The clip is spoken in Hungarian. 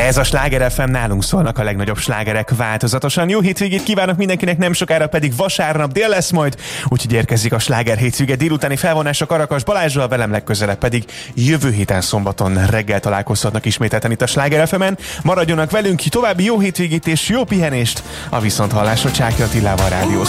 Ez a Sláger FM, nálunk szólnak a legnagyobb slágerek változatosan. Jó hétvégét kívánok mindenkinek, nem sokára pedig vasárnap dél lesz majd, úgyhogy érkezik a Sláger hétvége délutáni felvonás a Karakas Balázsral, velem legközelebb pedig jövő héten szombaton reggel találkozhatnak ismételten itt a Sláger FM-en. Maradjanak velünk, további jó hétvégét és jó pihenést, a viszonthallásra Csáki Attilával rádió.